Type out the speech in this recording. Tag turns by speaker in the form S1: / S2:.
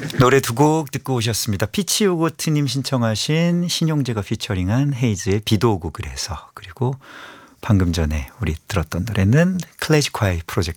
S1: 노래 두 곡 듣고 오셨습니다. 피치요거트님 신청하신 신용재가 피처링한 헤이즈의 비도 오고 그래서, 그리고 방금 전에 우리 들었던 노래는 클래식화의 프로젝트